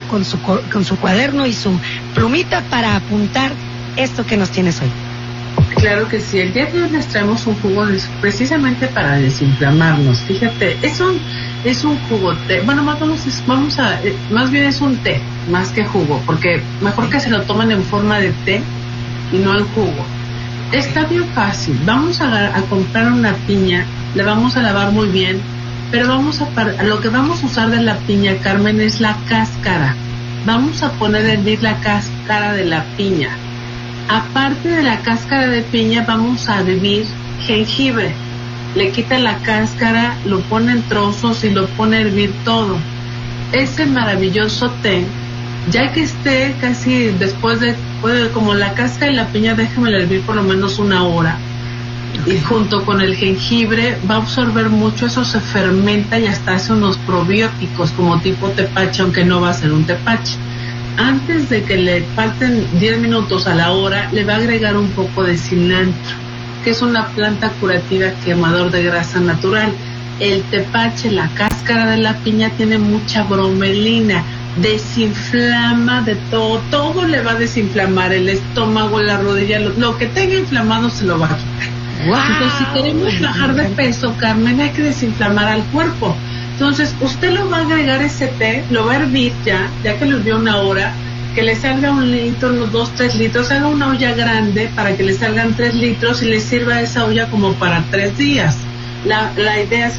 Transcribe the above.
con su cuaderno y su plumita para apuntar esto que nos tienes hoy. Claro que sí, el día de hoy les traemos un jugo precisamente para desinflamarnos. Fíjate, es un jugo té. Bueno, más bien es un té, más que jugo, porque mejor que se lo tomen en forma de té y no en jugo. Está bien fácil. Vamos a comprar una piña, la vamos a lavar muy bien, pero lo que vamos a usar de la piña, Carmen, es la cáscara. Vamos a poner a hervir la cáscara de la piña. Aparte de la cáscara de piña, vamos a hervir jengibre. Le quita la cáscara, lo pone en trozos y lo pone a hervir todo. Ese maravilloso té, ya que esté casi después de, como la cáscara y la piña, déjamela hervir por lo menos 1 hora. Okay. Y junto con el jengibre va a absorber mucho, eso se fermenta y hasta hace unos probióticos como tipo tepache, aunque no va a ser un tepache. Antes de que le falten 10 minutos a la hora, le va a agregar un poco de cilantro, que es una planta curativa quemador de grasa natural. El tepache, la cáscara de la piña, tiene mucha bromelina, desinflama de todo le va a desinflamar, el estómago, la rodilla, lo que tenga inflamado se lo va a quitar. Wow. Entonces, si queremos bajar de peso, Carmen, hay que desinflamar al cuerpo. Entonces, usted lo va a agregar ese té, lo va a hervir ya que lo hirvió 1 hora, que le salga 1 litro, unos 2-3 litros, haga una olla grande para que le salgan 3 litros y le sirva esa olla como para 3 días. La idea es